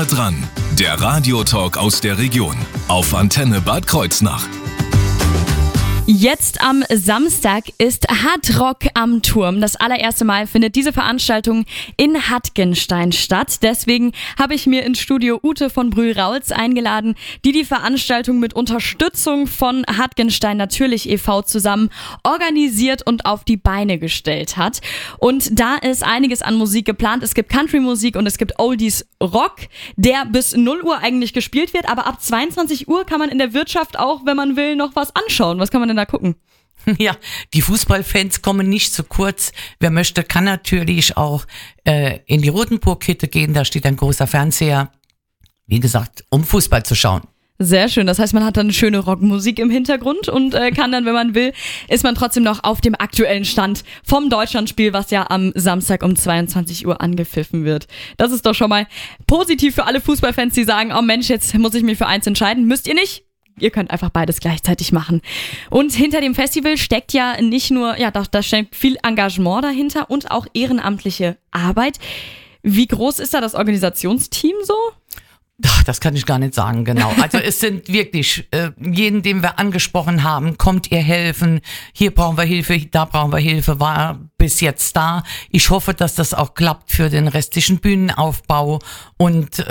Nah dran, der Radiotalk aus der Region auf Antenne Bad Kreuznach. Jetzt am Samstag ist Hard Rock am Turm. Das allererste Mal findet diese Veranstaltung in Hattgenstein statt. Deswegen habe ich mir ins Studio Ute von Brühl-Rautz eingeladen, die Veranstaltung mit Unterstützung von Hattgenstein Natürlich e.V. zusammen organisiert und auf die Beine gestellt hat. Und da ist einiges an Musik geplant. Es gibt Country-Musik und es gibt Oldies Rock, der bis 0 Uhr eigentlich gespielt wird. Aber ab 22 Uhr kann man in der Wirtschaft auch, wenn man will, noch was anschauen. Was kann man denn da gucken? Ja, die Fußballfans kommen nicht zu kurz. Wer möchte, kann natürlich auch in die Rotenburg-Hütte gehen. Da steht ein großer Fernseher, wie gesagt, um Fußball zu schauen. Sehr schön. Das heißt, man hat dann eine schöne Rockmusik im Hintergrund und kann dann, wenn man will, ist man trotzdem noch auf dem aktuellen Stand vom Deutschlandspiel, was ja am Samstag um 22 Uhr angepfiffen wird. Das ist doch schon mal positiv für alle Fußballfans, die sagen, oh Mensch, jetzt muss ich mich für eins entscheiden. Müsst ihr nicht? Ihr könnt einfach beides gleichzeitig machen. Und hinter dem Festival steckt ja nicht nur, ja, da steckt viel Engagement dahinter und auch ehrenamtliche Arbeit. Wie groß ist da das Organisationsteam so? Das kann ich gar nicht sagen, genau. Also es sind wirklich, jeden, den wir angesprochen haben, kommt ihr helfen, hier brauchen wir Hilfe, da brauchen wir Hilfe, war bis jetzt da. Ich hoffe, dass das auch klappt für den restlichen Bühnenaufbau und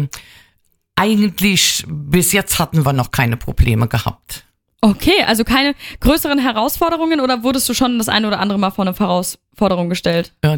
eigentlich bis jetzt hatten wir noch keine Probleme gehabt. Okay, also keine größeren Herausforderungen oder wurdest du schon das eine oder andere Mal vor eine Herausforderung gestellt? Ja,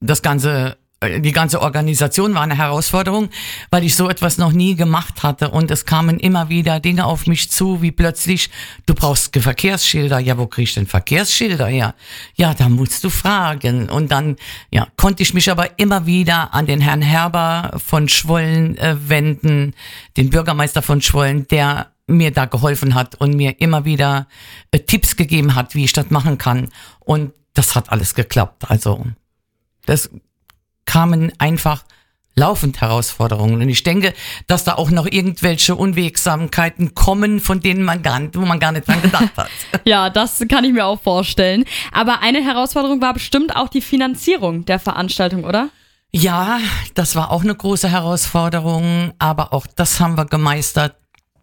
die ganze Organisation war eine Herausforderung, weil ich so etwas noch nie gemacht hatte und es kamen immer wieder Dinge auf mich zu, wie plötzlich, du brauchst Verkehrsschilder. Ja, wo krieg ich denn Verkehrsschilder her? Ja, da musst du fragen. Und dann, ja, konnte ich mich aber immer wieder an den Herrn Herber von Schwollen wenden, den Bürgermeister von Schwollen, der mir da geholfen hat und mir immer wieder Tipps gegeben hat, wie ich das machen kann. Und das hat alles geklappt. Also, das kamen einfach laufend Herausforderungen. Und ich denke, dass da auch noch irgendwelche Unwegsamkeiten kommen, wo man gar nicht dran gedacht hat. Ja, das kann ich mir auch vorstellen. Aber eine Herausforderung war bestimmt auch die Finanzierung der Veranstaltung, oder? Ja, das war auch eine große Herausforderung, aber auch das haben wir gemeistert.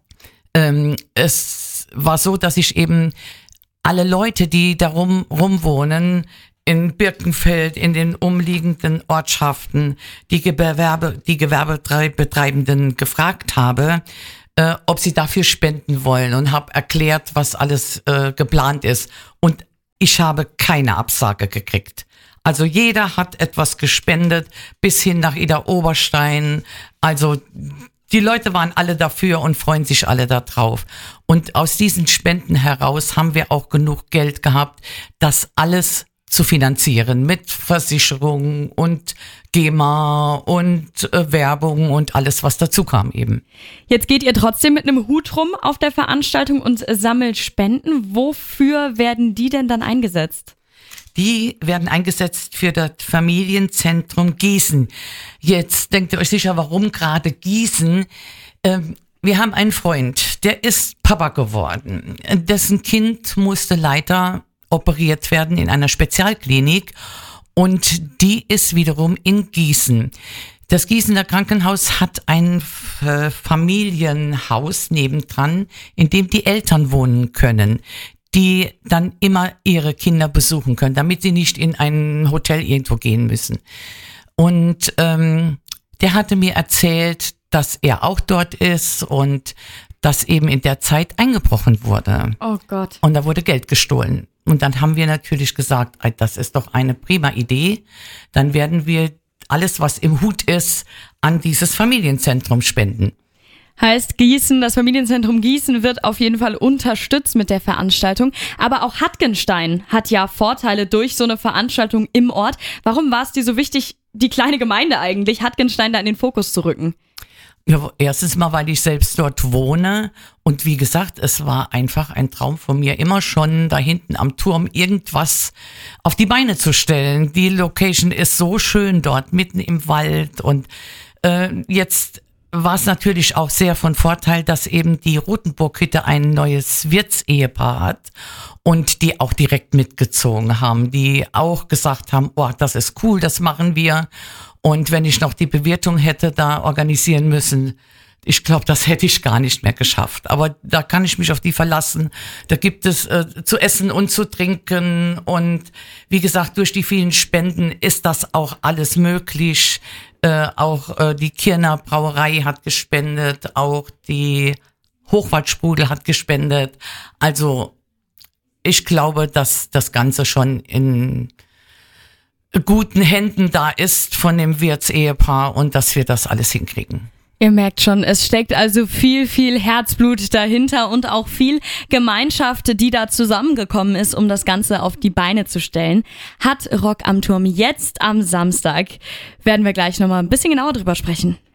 Es war so, dass ich eben alle Leute, die darum rumwohnen, in Birkenfeld, in den umliegenden Ortschaften, die Gewerbetreibenden gefragt habe, ob sie dafür spenden wollen und habe erklärt, was alles geplant ist. Und ich habe keine Absage gekriegt. Also jeder hat etwas gespendet, bis hin nach Ida Oberstein. Also die Leute waren alle dafür und freuen sich alle darauf. Und aus diesen Spenden heraus haben wir auch genug Geld gehabt, das alles zu finanzieren mit Versicherung und GEMA und Werbung und alles, was dazu kam eben. Jetzt geht ihr trotzdem mit einem Hut rum auf der Veranstaltung und sammelt Spenden. Wofür werden die denn dann eingesetzt? Die werden eingesetzt für das Familienzentrum Gießen. Jetzt denkt ihr euch sicher, warum gerade Gießen? Wir haben einen Freund, der ist Papa geworden. Dessen Kind musste leider operiert werden in einer Spezialklinik und die ist wiederum in Gießen. Das Gießener Krankenhaus hat ein Familienhaus nebendran, in dem die Eltern wohnen können, die dann immer ihre Kinder besuchen können, damit sie nicht in ein Hotel irgendwo gehen müssen. Und der hatte mir erzählt, dass er auch dort ist und dass eben in der Zeit eingebrochen wurde. Oh Gott. Und da wurde Geld gestohlen. Und dann haben wir natürlich gesagt, das ist doch eine prima Idee. Dann werden wir alles, was im Hut ist, an dieses Familienzentrum spenden. Heißt Gießen, das Familienzentrum Gießen wird auf jeden Fall unterstützt mit der Veranstaltung. Aber auch Hattgenstein hat ja Vorteile durch so eine Veranstaltung im Ort. Warum war es dir so wichtig, die kleine Gemeinde eigentlich, Hattgenstein, da in den Fokus zu rücken? Ja, erstens mal, weil ich selbst dort wohne und wie gesagt, es war einfach ein Traum von mir, immer schon da hinten am Turm irgendwas auf die Beine zu stellen. Die Location ist so schön dort, mitten im Wald und jetzt war es natürlich auch sehr von Vorteil, dass eben die Rotenburg-Hütte ein neues Wirtsehepaar hat und die auch direkt mitgezogen haben, die auch gesagt haben, oh, das ist cool, das machen wir. Und wenn ich noch die Bewirtung hätte da organisieren müssen, ich glaube, das hätte ich gar nicht mehr geschafft. Aber da kann ich mich auf die verlassen. Da gibt es zu essen und zu trinken. Und wie gesagt, durch die vielen Spenden ist das auch alles möglich. Auch die Kirner Brauerei hat gespendet. Auch die Hochwaldsprudel hat gespendet. Also ich glaube, dass das Ganze schon in guten Händen da ist von dem Wirtsehepaar und dass wir das alles hinkriegen. Ihr merkt schon, es steckt also viel, viel Herzblut dahinter und auch viel Gemeinschaft, die da zusammengekommen ist, um das Ganze auf die Beine zu stellen. Hard Rock am Turm jetzt am Samstag. Werden wir gleich nochmal ein bisschen genauer drüber sprechen.